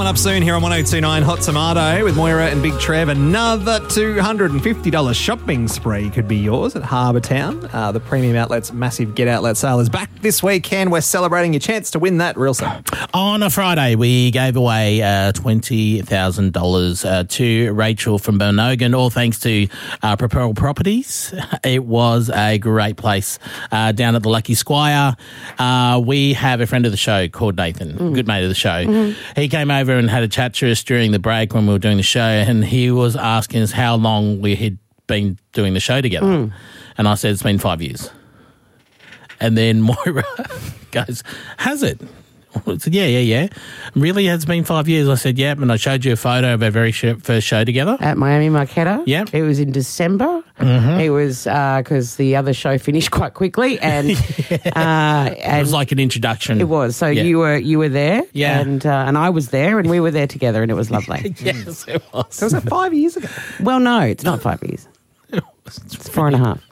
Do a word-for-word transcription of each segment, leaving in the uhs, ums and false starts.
Coming up soon here on one oh two point nine Hot Tomato with Moira and Big Trev. Another two hundred fifty dollars shopping spree could be yours at Harbour Town. Uh, the Premium Outlets massive Get Outlet sale is back this weekend. We're celebrating your chance to win that real soon. On a Friday, we gave away uh, twenty thousand dollars uh, to Rachel from Bernogan, all thanks to uh, Propel Properties. It was a great place uh, down at the Lucky Squire. Uh, we have a friend of the show called Nathan, mm. good mate of the show. Mm-hmm. He came over and had a chat to us during the break when we were doing the show, and he was asking us how long we had been doing the show together. Mm. And I said, it's been five years. And then Moira goes, has it? I said, yeah, yeah, yeah. Really, it's been five years? I said, yep. And I showed you a photo of our very sh- first show together. At Miami Marquetta. Yep. It was in December. Mm-hmm. It was because uh, the other show finished quite quickly. And, yeah. uh, and it was like an introduction. It was. So yeah. you were you were there. Yeah. And, uh, and I was there, and we were there together, and it was lovely. Yes, it was. So was that five years ago? Well, no, it's not five years. It was it's four and a half.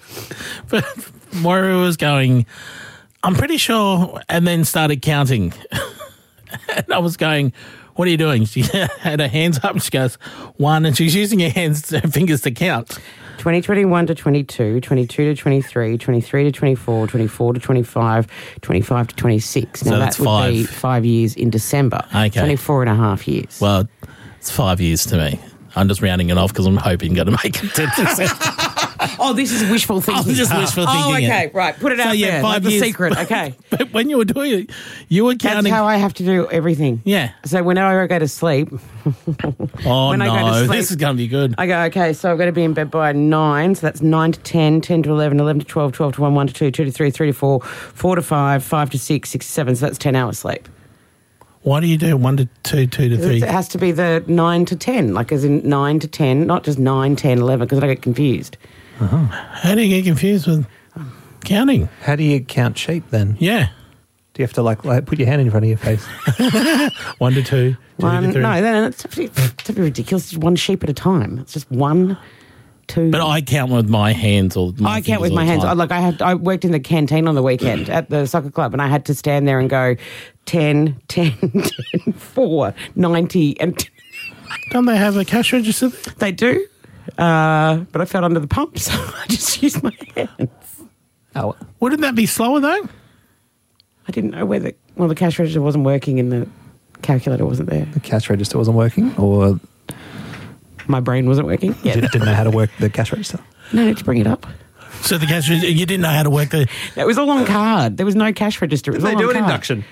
But Moira was going, I'm pretty sure, and then started counting. And I was going, what are you doing? She had her hands up and she goes, one, and she's using her hands, her fingers to count. twenty twenty-one to twenty-two, twenty-two to twenty-three, twenty-three to twenty-four, twenty-four to twenty-five, twenty-five to twenty-six. Now so that's that would five. be five years in December. Okay. twenty-four and a half years. Well, it's five years to me. I'm just rounding it off because I'm hoping you're going to make it ten percent. Oh, this is wishful thinking. Oh, just wishful thinking. Oh, okay, it. right. Put it so, out yeah, there. Five like years. the secret, okay. But when you were doing it, you were counting. That's how I have to do everything. Yeah. So whenever I go to sleep. Oh, when no. I go to sleep, this is going to be good. I go, okay, so I've got to be in bed by nine. So that's nine to ten, ten to eleven, eleven to twelve, twelve to one, one to two, two to three, three to four, four to five, five to six, six to seven. So that's ten hours sleep. Why do you do one to two, two to three? It has to be the nine to ten, like as in nine to ten, not just nine, ten, eleven, because I get confused. Uh-huh. How do you get confused with counting? How do you count sheep then? Yeah. Do you have to like, like put your hand in front of your face? one to two, two one, to three. No, then it's it's ridiculous. It's one sheep at a time. It's just one, two. But I count with my hands or my I count with my hands. I, like I had, I worked in the canteen on the weekend at the soccer club, and I had to stand there and go ten, ten, ten, four, ninety, and don't they have a cash register? They do, uh, but I fell under the pump, so I just used my hands. Oh, wouldn't that be slower though? I didn't know whether well the cash register wasn't working and the calculator wasn't there. The cash register wasn't working, or my brain wasn't working. Yeah, you didn't know how to work the cash register. No, let's bring it up. So the cash register, you didn't know how to work the... It was all on card. There was no cash register. It was Did all they on do an card. induction?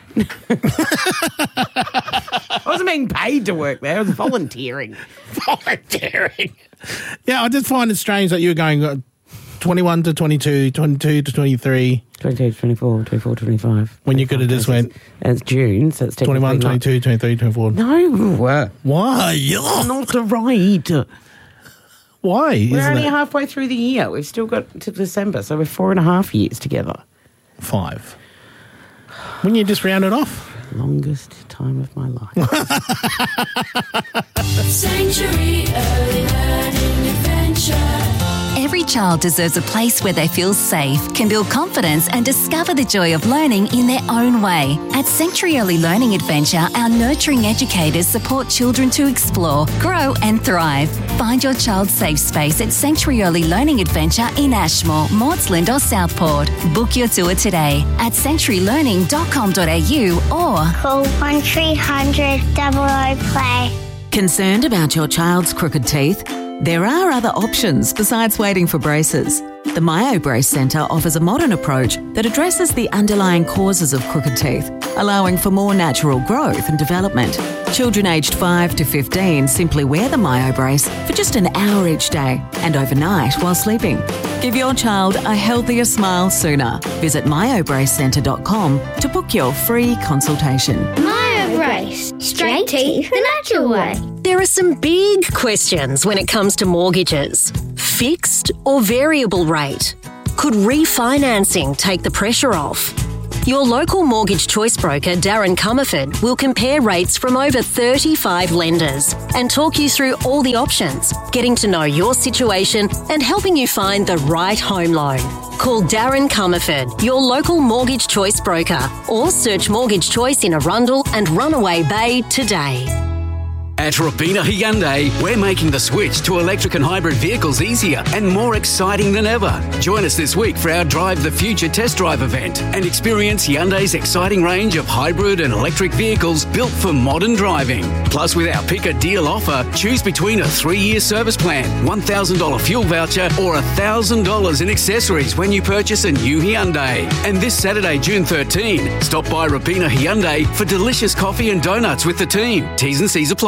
I wasn't being paid to work there. I was volunteering. Volunteering. Yeah, I just find it strange that you were going uh, twenty-one to twenty-two, twenty-two to twenty-three. twenty-two to twenty-four, twenty-four to twenty-five. When you could have just went... And it's June, so it's technically twenty-one, twenty-two, not... twenty-three, twenty-four. No. Why? Not right. Why? We're Isn't only it? halfway through the year. We've still got to December, so we're four and a half years together. Five. Wouldn't you just round it off? Longest time of my life. Sanctuary Early Learning Adventure. Every child deserves a place where they feel safe, can build confidence and discover the joy of learning in their own way. At Sanctuary Early Learning Adventure, our nurturing educators support children to explore, grow and thrive. Find your child's safe space at Sanctuary Early Learning Adventure in Ashmore, Maudsley or Southport. Book your tour today at sanctuary learning dot com dot a u or call one three hundred double O play. Concerned about your child's crooked teeth? There are other options besides waiting for braces. The Myo Brace Centre offers a modern approach that addresses the underlying causes of crooked teeth, allowing for more natural growth and development. Children aged five to fifteen simply wear the Myo Brace for just an hour each day and overnight while sleeping. Give your child a healthier smile sooner. Visit myo brace centre dot com to book your free consultation. Myo Brace. Straight teeth the natural way. There are some big questions when it comes to mortgages. Fixed or variable rate? Could refinancing take the pressure off? Your local mortgage choice broker, Darren Comerford, will compare rates from over thirty-five lenders and talk you through all the options, getting to know your situation and helping you find the right home loan. Call Darren Comerford, your local mortgage choice broker, or search Mortgage Choice in Arundel and Runaway Bay today. At Rapina Hyundai, we're making the switch to electric and hybrid vehicles easier and more exciting than ever. Join us this week for our Drive the Future test drive event and experience Hyundai's exciting range of hybrid and electric vehicles built for modern driving. Plus, with our Pick a Deal offer, choose between a three-year service plan, one thousand dollars fuel voucher or one thousand dollars in accessories when you purchase a new Hyundai. And this Saturday, June thirteenth, stop by Rapina Hyundai for delicious coffee and donuts with the team. T's and C's apply.